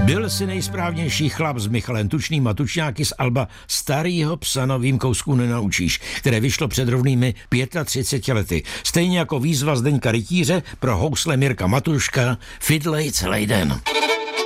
Byl si nejsprávnější chlap s Michalem Tučným a Tučňáky z alba Starýho psa novým kousků nenaučíš, které vyšlo před rovnými 35 lety. Stejně jako výzva Zdeňka Rytíře pro housle Mirka Matuška Fidlej celý den.